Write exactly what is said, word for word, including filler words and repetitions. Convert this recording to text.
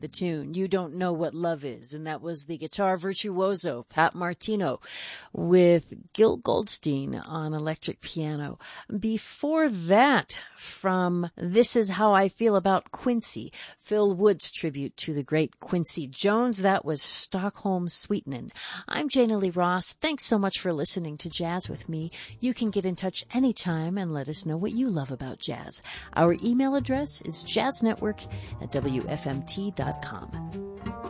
the tune, You Don't Know What Love Is. And that was the guitar virtuoso, Pat Martino, with Gil Goldstein on electric piano. Before that, from This Is How I Feel About Quincy, Phil Wood's tribute to the great Quincy Jones. That was Stockholm Sweetenin'. I'm Jana Lee Ross. Thanks so much for listening to Jazz with me. You can get in touch anytime and let us know what you love about jazz. Our email address is jazznetwork at W F M T dot com.